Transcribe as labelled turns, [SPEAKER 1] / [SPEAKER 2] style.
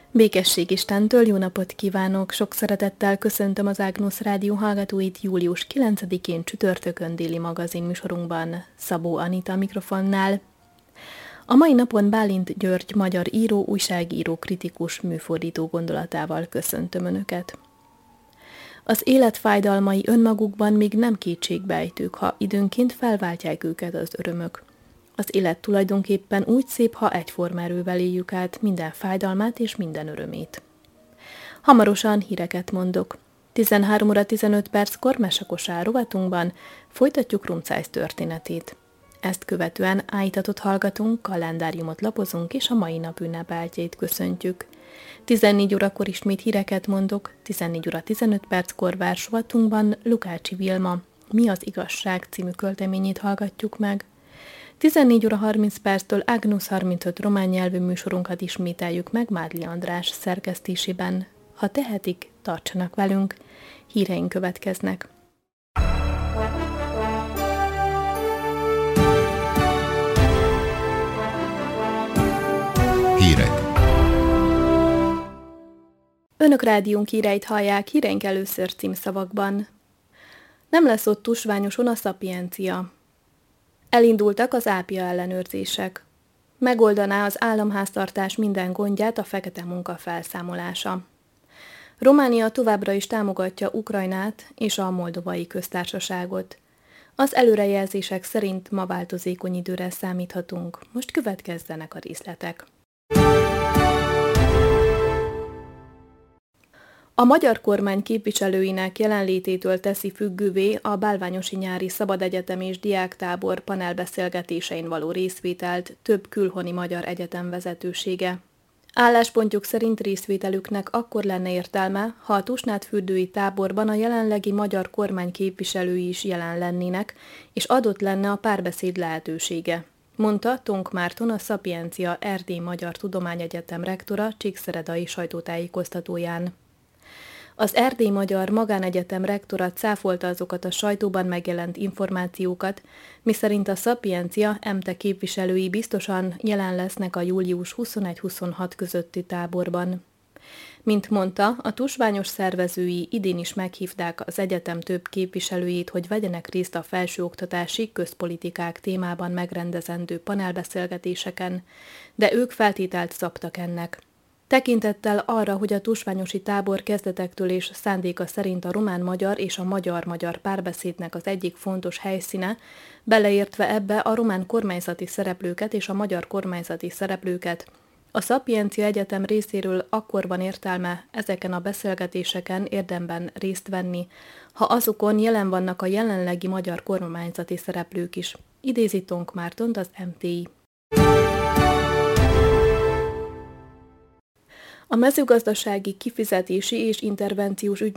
[SPEAKER 1] Békesség Istentől, jó napot kívánok! Sok szeretettel köszöntöm az Ágnusz Rádió hallgatóit július 9-én csütörtökön déli magazin műsorunkban, Szabó Anita mikrofonnál. A mai napon Bálint György magyar író, újságíró, kritikus, műfordító gondolatával köszöntöm Önöket. Az élet fájdalmai önmagukban még nem kétségbejtők, ha időnként felváltják őket az örömök. Az élet tulajdonképpen úgy szép, ha egyforma erővel éljük át minden fájdalmát és minden örömét. Hamarosan híreket mondok. 13 óra 15 perckor Mesekosár rovatunkban folytatjuk Rumcász történetét. Ezt követően ájtatot hallgatunk, kalendáriumot lapozunk és a mai nap ünnepeltjét köszöntjük. 14 órakor ismét híreket mondok, 14 óra 15 perckor rovatunkban Lukácsi Vilma Mi az igazság című költeményét hallgatjuk meg. 14 óra 30 perctől Ágnusz 35 román nyelvű műsorunkat ismételjük meg Mádli András szerkesztésében. Ha tehetik, tartsanak velünk, híreink következnek.
[SPEAKER 2] Hírek.
[SPEAKER 1] Önök rádiónk híreit hallják, híreink először címszavakban. Nem lesz ott tusványoson a Szapiencia. Elindultak az ápia ellenőrzések. Megoldaná az államháztartás minden gondját a fekete munka felszámolása. Románia továbbra is támogatja Ukrajnát és a Moldovai Köztársaságot. Az előrejelzések szerint ma változékony időre számíthatunk. Most következzenek a részletek. A magyar kormány képviselőinek jelenlététől teszi függővé a Bálványosi Nyári Szabadegyetem és Diáktábor panelbeszélgetésein való részvételt több külhoni magyar egyetem vezetősége. Álláspontjuk szerint részvételüknek akkor lenne értelme, ha a Tusnádfürdői táborban a jelenlegi magyar kormány képviselői is jelen lennének, és adott lenne a párbeszéd lehetősége, mondta Tonk Márton, a Szapiencia Erdély Magyar Tudományegyetem rektora csíkszeredai sajtótájékoztatóján. Az Erdély Magyar Magánegyetem rektora cáfolta azokat a sajtóban megjelent információkat, miszerint a Szapiencia MTE képviselői biztosan jelen lesznek a július 21-26 közötti táborban. Mint mondta, a tusványos szervezői idén is meghívták az egyetem több képviselőjét, hogy vegyenek részt a felsőoktatási közpolitikák témában megrendezendő panelbeszélgetéseken, de ők feltételt szabtak ennek. Tekintettel arra, hogy a tusványosi tábor kezdetektől és szándéka szerint a román-magyar és a magyar-magyar párbeszédnek az egyik fontos helyszíne, beleértve ebbe a román kormányzati szereplőket és a magyar kormányzati szereplőket, a Szapiencia Egyetem részéről akkor van értelme ezeken a beszélgetéseken érdemben részt venni, ha azokon jelen vannak a jelenlegi magyar kormányzati szereplők is, idézi Tonk Mártont, az MTI. A mezőgazdasági kifizetési és intervenciós